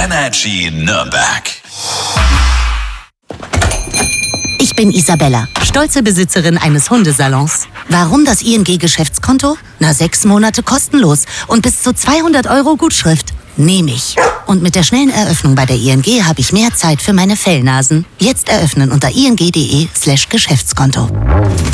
Energy Nürnberg. Ich bin Isabella, stolze Besitzerin eines Hundesalons. Warum das ING-Geschäftskonto? 6 Monate kostenlos und bis zu 200 € Gutschrift. Nehme ich. Und mit der schnellen Eröffnung bei der ING habe ich mehr Zeit für meine Fellnasen. Jetzt eröffnen unter ing.de/Geschäftskonto.